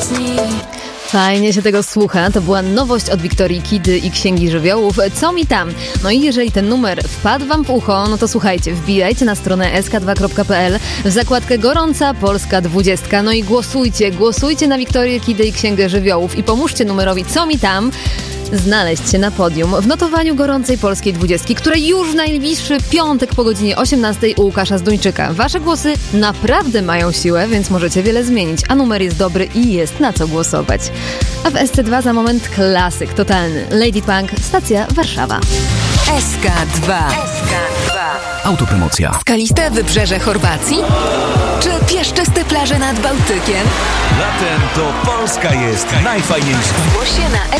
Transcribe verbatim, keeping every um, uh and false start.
Fajnie się tego słucha. To była nowość od Wiktorii Kidy i Księgi Żywiołów. Co mi tam? No i jeżeli ten numer wpadł wam w ucho, no to słuchajcie, wbijajcie na stronę s k dwa kropka p l w zakładkę Gorąca Polska dwudziestka. No i głosujcie, głosujcie na Wiktorię Kidę i Księgę Żywiołów i pomóżcie numerowi Co mi tam znaleźć się na podium w notowaniu Gorącej Polskiej Dwudziestki, które już w najbliższy piątek po godzinie osiemnastej u Łukasza Zduńczyka. Wasze głosy naprawdę mają siłę, więc możecie wiele zmienić, a numer jest dobry i jest na co głosować. A w S C dwa za moment klasyk totalny. Lady Punk, stacja Warszawa. S K dwa. S K dwa. Autopromocja. Skaliste wybrzeże Chorwacji? Czy piaszczyste plaże nad Bałtykiem? Latem to Polska jest najfajniejsza. Zgłoś się na